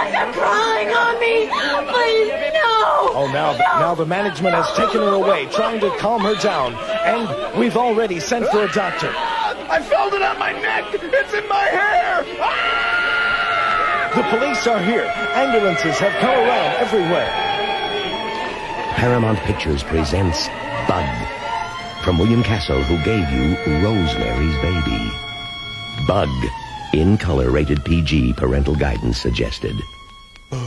They're crawling on me. Please, no. Oh, now the management has taken her away, trying to calm her down. And we've already sent for a doctor. I felt it on my neck. It's in my hair. The police are here. Ambulances have come around everywhere. Paramount Pictures presents Bug, from William Castle, who gave you Rosemary's Baby. Bug, in color, rated PG, parental guidance suggested.